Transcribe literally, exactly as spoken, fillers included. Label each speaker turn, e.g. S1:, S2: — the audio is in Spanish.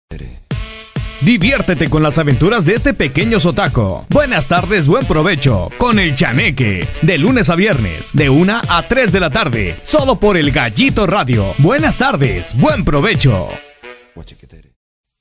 S1: Diviértete con las aventuras de este pequeño sotaco. Buenas tardes, buen provecho con el Chaneque. De lunes a viernes, de una a tres de la tarde. Solo por el Gallito Radio. Buenas tardes, buen provecho.